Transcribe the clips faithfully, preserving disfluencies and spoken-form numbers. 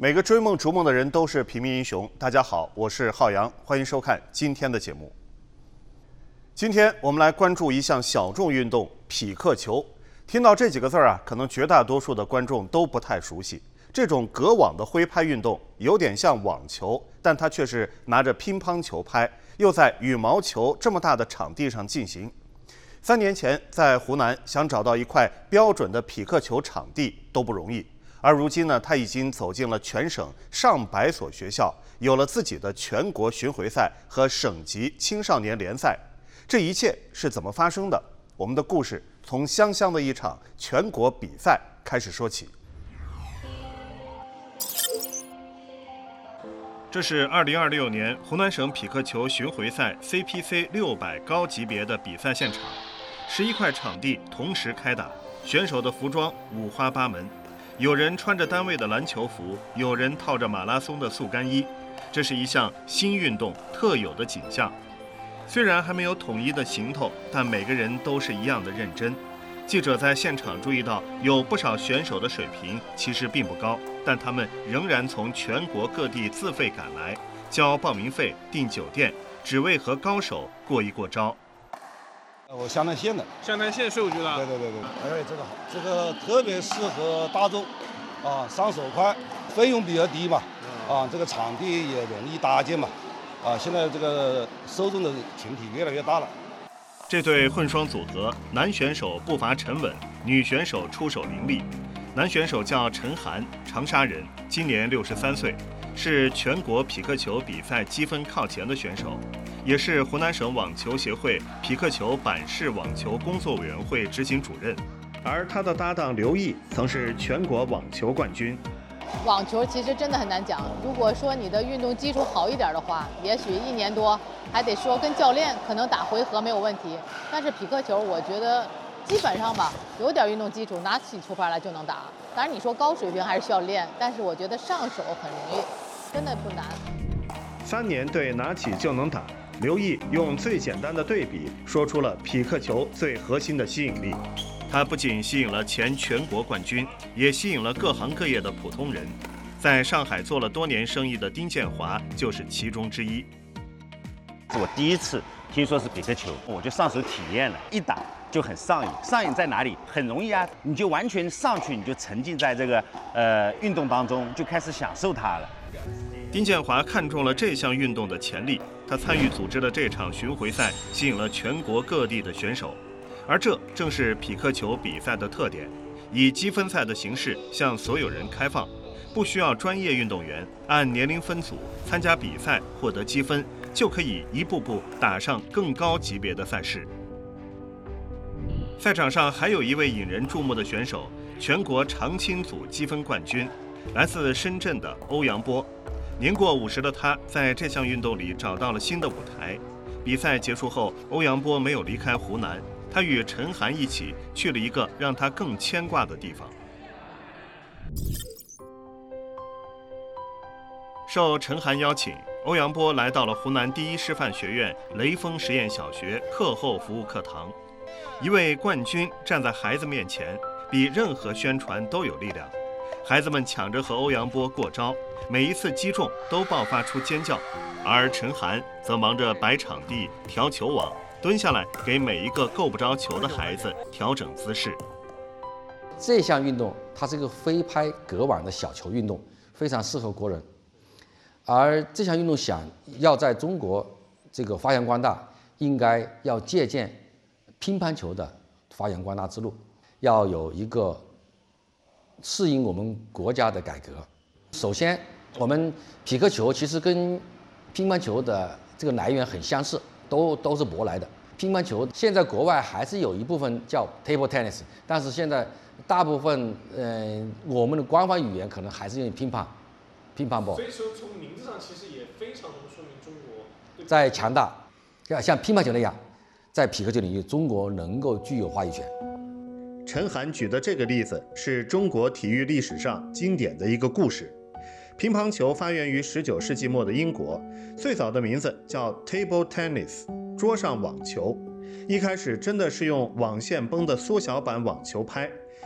每个追梦逐梦的人都是平民英雄。大家好，我是浩洋，欢迎收看今天的节目。今天我们来关注一项小众运动——匹克球。听到这几个字儿啊，可能绝大多数的观众都不太熟悉。这种隔网的挥拍运动有点像网球，但它却是拿着乒乓球拍，又在羽毛球这么大的场地上进行。三年前，在湖南想找到一块标准的匹克球场地都不容易。而如今呢，他已经走进了全省上百所学校，有了自己的全国巡回赛和省级青少年联赛。这一切是怎么发生的？我们的故事从湘乡的一场全国比赛开始说起。这是二零二六年湖南省匹克球巡回赛 C P C 六百高级别的比赛现场，十一块场地同时开打，选手的服装五花八门。有人穿着单位的篮球服，有人套着马拉松的速干衣，这是一项新运动特有的景象。虽然还没有统一的行头，但每个人都是一样的认真。记者在现场注意到，有不少选手的水平其实并不高，但他们仍然从全国各地自费赶来，交报名费、订酒店，只为和高手过一过招。 我湘南县的， 湘南县税务局的。 对对对对，哎，这个好，这个特别适合大众，啊，上手快，费用比较低嘛，啊，这个场地也容易搭建嘛，啊，现在这个受众的群体越来越大了。 这对混双组合，男选手步伐沉稳，女选手出手凌厉。男选手叫陈涵，长沙人，今年六十三岁，是全国匹克球比赛积分靠前的选手。也是湖南省网球协会匹克球板式网球工作委员会执行主任，而他的搭档刘毅曾是全国网球冠军。 网球其实真的很难讲，如果说你的运动基础好一点的话，也许一年多还得说跟教练可能打回合没有问题，但是匹克球我觉得基本上吧，有点运动基础，拿起球拍来就能打。当然你说高水平还是需要练，但是我觉得上手很容易，真的不难。 三年对拿起就能打。刘毅用最简单的对比说出了匹克球最核心的吸引力。他不仅吸引了前全国冠军，也吸引了各行各业的普通人。在上海做了多年生意的丁建华就是其中之一。 是我第一次听说是匹克球，我就上手体验了，一打就很上瘾。上瘾在哪里？很容易啊，你就完全上去，你就沉浸在这个呃运动当中，就开始享受它了。 丁建华看中了这项运动的潜力，他参与组织的这场巡回赛吸引了全国各地的选手，而这正是匹克球比赛的特点，以积分赛的形式向所有人开放，不需要专业运动员，按年龄分组参加比赛，获得积分，就可以一步步打上更高级别的赛事。赛场上还有一位引人注目的选手，全国长青组积分冠军，来自深圳的欧阳波。年过五十的他，在这项运动里找到了新的舞台。比赛结束后，欧阳波没有离开湖南，他与陈涵一起去了一个让他更牵挂的地方。受陈涵邀请，欧阳波来到了湖南第一师范学院雷锋实验小学课后服务课堂。一位冠军站在孩子面前，比任何宣传都有力量。孩子们抢着和欧阳波过招，每一次击中都爆发出尖叫，而陈涵则忙着摆场地、调球网，蹲下来给每一个够不着球的孩子调整姿势。 这项运动它是一个飞拍隔网的小球运动，非常适合国人。而这项运动想要在中国这个发扬光大，应该要借鉴乒乓球的发扬光大之路，要有一个适应我们国家的改革。首先，我们匹克球其实跟乒乓球的这个来源很相似，都都是舶来的。乒乓球现在国外还是有一部分叫 table tennis， 但是现在大部分呃我们的官方语言可能还是用乒乓，乒乓波。 所以说从名字上其实也非常能说明中国在强大，像乒乓球那样，在匹克球领域，中国能够具有话语权。 陈涵举的这个例子是中国体育历史上经典的一个故事。乒乓球发源于十九世纪末的英国，最早的名字叫 table tennis， 桌上网球。一开始真的是用网线绷的缩小版网球拍，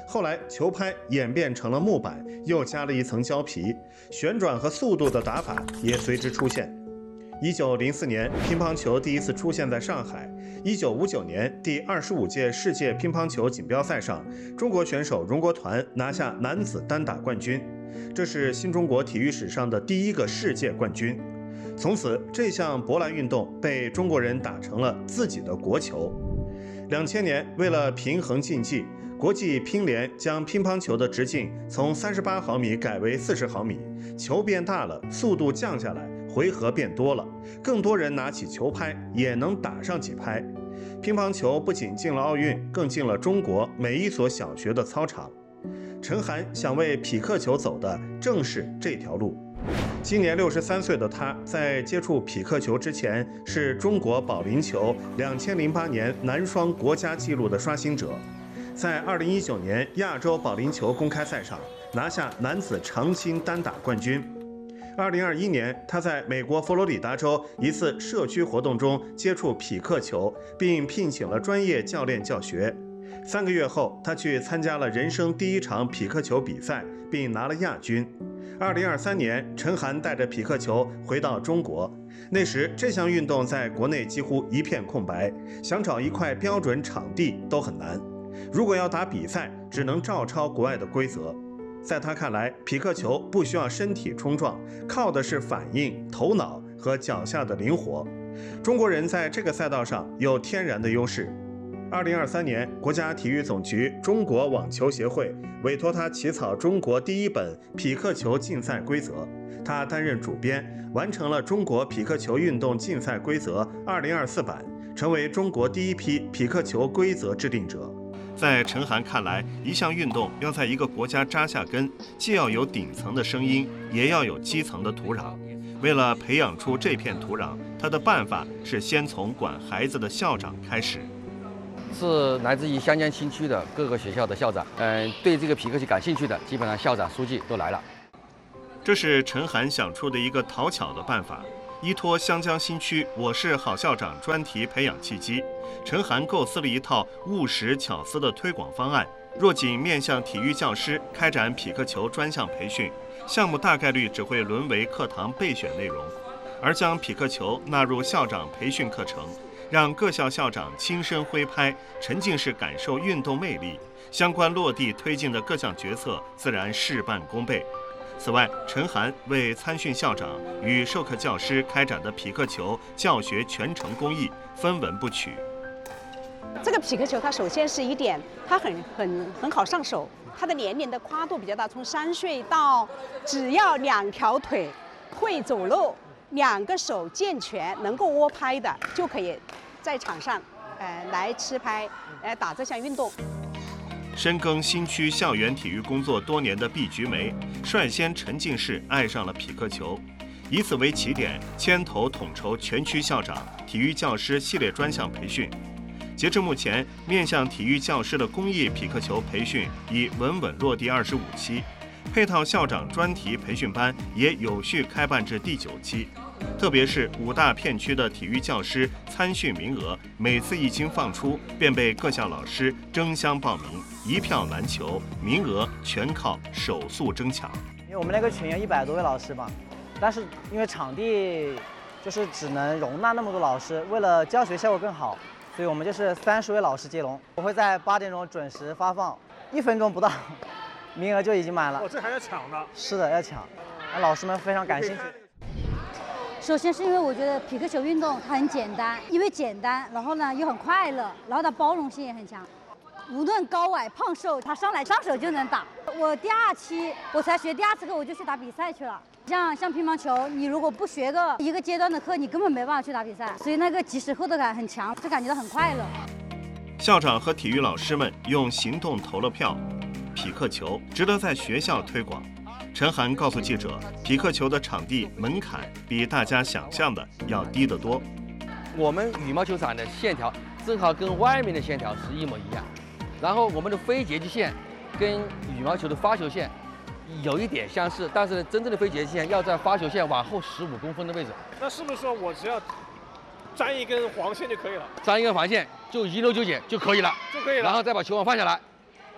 后来球拍演变成了木板，又加了一层胶皮，旋转和速度的打法也随之出现。一九零四年，乒乓球第一次出现在上海。一九五九年，第二十五届世界乒乓球锦标赛上，中国选手荣国团拿下男子单打冠军，这是新中国体育史上的第一个世界冠军。从此，这项博览运动被中国人打成了自己的国球。两千年，为了平衡竞技，国际乒联将乒乓球的直径从三十八毫米改为四十毫米，球变大了，速度降下来，回合变多了，更多人拿起球拍也能打上几拍。乒乓球不仅进了奥运，更进了中国每一所小学的操场。陈涵想为匹克球走的正是这条路。今年六十三岁的他，在接触匹克球之前，是中国保龄球两千零八年男双国家纪录的刷新者。在二零一九年亚洲保龄球公开赛上，拿下男子长青单打冠军。二零二一年，他在美国佛罗里达州一次社区活动中接触匹克球，并聘请了专业教练教学。三个月后，他去参加了人生第一场匹克球比赛，并拿了亚军。二零二三年，陈涵带着匹克球回到中国，那时这项运动在国内几乎一片空白，想找一块标准场地都很难。如果要打比赛，只能照抄国外的规则。在他看来，匹克球不需要身体冲撞，靠的是反应、头脑和脚下的灵活。中国人在这个赛道上有天然的优势。二零二三年，国家体育总局中国网球协会委托他起草中国第一本匹克球竞赛规则，他担任主编，完成了中国匹克球运动竞赛规则二零二四版，成为中国第一批匹克球规则制定者。在陈涵看来，一项运动要在一个国家扎下根，既要有顶层的声音，也要有基层的土壤。为了培养出这片土壤，他的办法是先从管孩子的校长开始。 是来自于湘江新区的各个学校的校长，嗯、呃，对这个匹克球感兴趣的，基本上校长、书记都来了。 这是陈涵想出的一个讨巧的办法。依托湘江新区“我是好校长”专题培养契机，陈涵构思了一套务实巧思的推广方案。若仅面向体育教师开展匹克球专项培训，项目大概率只会沦为课堂备选内容，而将匹克球纳入校长培训课程，让各校校长亲身挥拍，沉浸式感受运动魅力，相关落地推进的各项决策自然事半功倍。此外，陈涵为参训校长与授课教师开展的匹克球教学全程公益分文不取。 这个匹克球它首先是一点，它很很很好上手，它的年龄的跨度比较大，从三岁到只要两条腿会走路，两个手健全，能够握拍的，就可以在场上呃来吃拍，来打这项运动。 深耕新区校园体育工作多年的毕菊梅，率先沉浸式爱上了匹克球，以此为起点，牵头统筹全区校长、体育教师系列专项培训。截至目前，面向体育教师的公益匹克球培训已稳稳落地二十五期，配套校长专题培训班也有序开办至第九期。特别是五大片区的体育教师参训名额，每次一经放出，便被各校老师争相报名，一票难求，名额全靠手速争抢。 因为我们那个群有一百多位老师嘛，但是因为场地就是只能容纳那么多老师，为了教学效果更好，所以我们就是三十位老师接龙。我会在八点钟准时发放，一分钟不到，名额就已经满了。 哦，这还要抢的？ 是的，要抢。那老师们非常感兴趣。 首先是因为我觉得匹克球运动它很简单，因为简单，然后呢又很快乐，然后它包容性也很强。无论高矮胖瘦，他上来上手就能打。我第二期我才学第二次课，我就去打比赛去了。像像乒乓球，你如果不学个一个阶段的课，你根本没办法去打比赛。所以那个即时获得感很强，就感觉到很快乐。 校长和体育老师们用行动投了票，匹克球值得在学校推广。陈涵告诉记者，匹克球的场地门槛比大家想象的要低得多。 我们羽毛球场的线条正好跟外面的线条是一模一样，然后我们的非截击线跟羽毛球的发球线有一点相似，但是真正的非截击线要在发球线往后十五公分的位置。 那是不是说我只要粘一根黄线就可以了？ 粘一根黄线就一溜九捡就可以了， 就可以了， 然后再把球网放下来，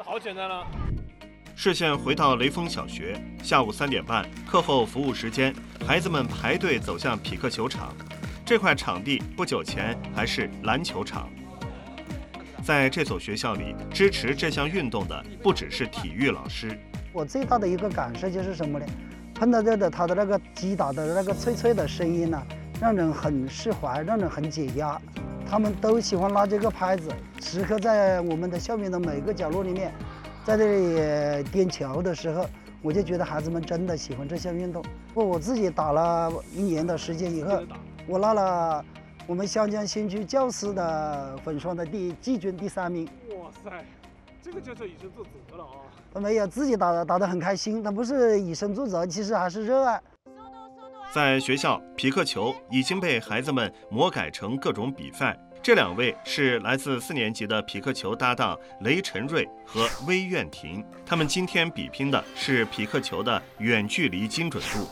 好简单了。 视线回到雷锋小学，下午三点半，课后服务时间，孩子们排队走向匹克球场。这块场地不久前还是篮球场。在这所学校里，支持这项运动的不只是体育老师。 我最大的一个感受就是什么呢？碰到这个他的那个击打的那个脆脆的声音呢、啊，让人很释怀，让人很解压。他们都喜欢拿这个拍子，时刻在我们的校园的每个角落里面，在这里颠球的时候，我就觉得孩子们真的喜欢这项运动。我自己打了一年的时间以后，我拿了我们湘江新区教师的混双的第季军第三名。 哇塞，这个就是以身作则了啊！ 他没有自己打的打得很开心，他不是以身作则，其实还是热爱。 在学校，匹克球已经被孩子们魔改成各种比赛。这两位是来自四年级的匹克球搭档雷晨瑞和威苑婷，他们今天比拼的是匹克球的远距离精准度。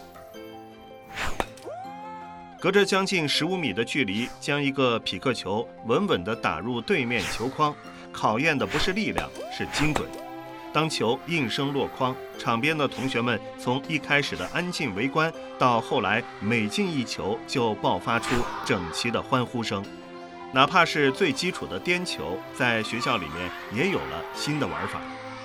隔着将近十五米的距离，将一个匹克球稳稳地打入对面球框，考验的不是力量，是精准。当球应声落筐，场边的同学们从一开始的安静围观，到后来每进一球就爆发出整齐的欢呼声。哪怕是最基础的颠球，在学校里面也有了新的玩法。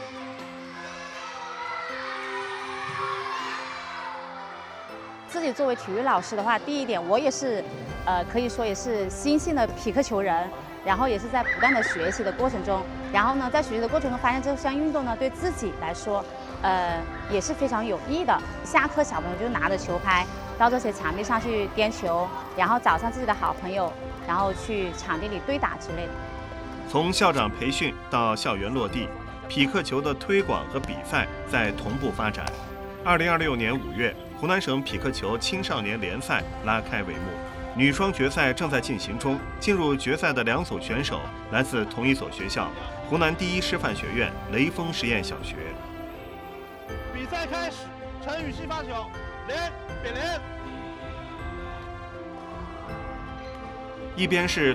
自己作为体育老师的话，第一点我也是，呃，可以说也是新兴的匹克球人，然后也是在不断的学习的过程中，然后呢，在学习的过程中发现这项运动呢，对自己来说，呃，也是非常有益的。下课小朋友就拿着球拍到这些场地上去颠球，然后找上自己的好朋友，然后去场地里对打之类的。 从校长培训到校园落地，匹克球的推广和比赛在同步发展。二零二六年五月，湖南省匹克球青少年联赛拉开帷幕，女双决赛正在进行中。进入决赛的两组选手来自同一所学校，湖南第一师范学院雷锋实验小学。 比赛开始，陈雨希发球，连扁连。 一边是